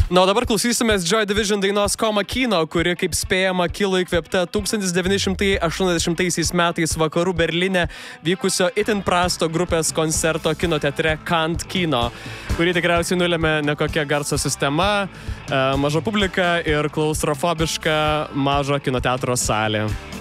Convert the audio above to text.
Na, o dabar klausysimės Joy Division dainos Coma Kino, kuri, kaip spėjama, kilo įkvėpta 1980 metais vakarų Berlyne vykusio itin prasto grupės koncerto kino teatre Kant Kino, kurį tikriausiai nulėmė nekokia garso sistema, maža publika ir klaustrofobiška mažo kino teatro salė.